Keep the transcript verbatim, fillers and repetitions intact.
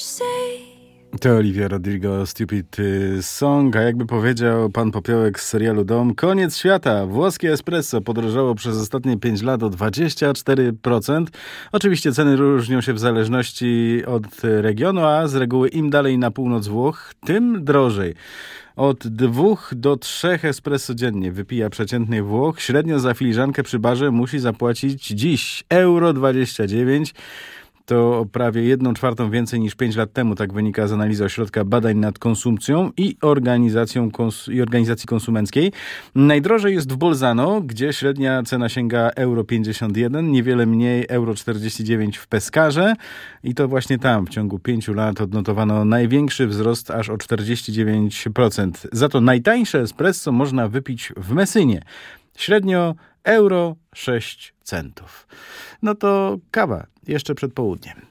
To Olivia Rodrigo, Stupid Song, a jakby powiedział pan Popiołek z serialu Dom, koniec świata. Włoskie espresso podrożało przez ostatnie pięć lat o dwadzieścia cztery procent. Oczywiście ceny różnią się w zależności od regionu, a z reguły im dalej na północ Włoch, tym drożej. Od dwóch do trzech espresso dziennie wypija przeciętny Włoch. Średnio za filiżankę przy barze musi zapłacić dziś euro dwadzieścia dziewięć. To prawie jedną czwartą więcej niż pięć lat temu, tak wynika z analizy Ośrodka Badań nad Konsumpcją i, organizacją kons- i Organizacji Konsumenckiej. Najdrożej jest w Bolzano, gdzie średnia cena sięga euro pięćdziesiąt jeden, niewiele mniej euro czterdzieści dziewięć w Pescarze i to właśnie tam w ciągu pięciu lat odnotowano największy wzrost aż o czterdzieści dziewięć procent. Za to najtańsze espresso można wypić w Messynie. Średnio euro sześć centów. No to kawa jeszcze przed południem.